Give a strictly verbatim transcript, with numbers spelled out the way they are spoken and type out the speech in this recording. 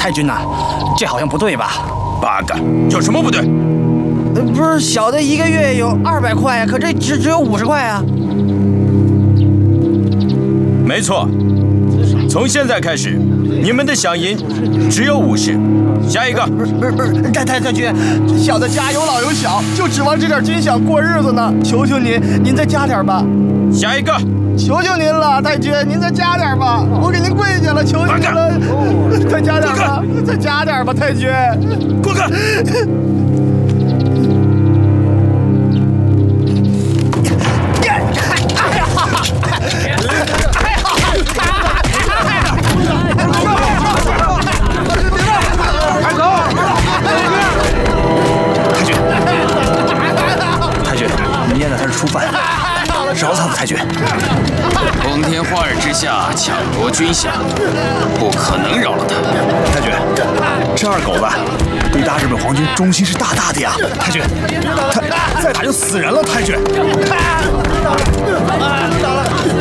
太君呐，这好像不对吧？ 八嘎，有什么不对？ 呃，不是小的一个月有二百块，可这只只有五十块啊。 没错，从现在开始，你们的饷银只有五十。下一个。 不是不是不是，太太太君，小的家有老有小，就指望这点军饷过日子呢。求求您，您再加点吧。 下一个。 求求您了，太君，您再加点吧，我给您跪下了，求求您了，再加点吧，再加点吧，太君。 过开！ 初犯，饶他吧，太君！ 光天化日之下抢夺军饷，不可能饶了他。 太君，这二狗子对大日本皇军忠心是大大的呀！太君，他再打就死人了，太君！